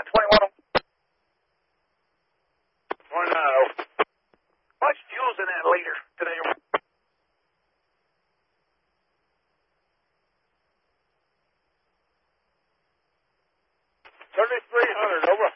21. 29. Much fuel's in that liter today? 3,300 over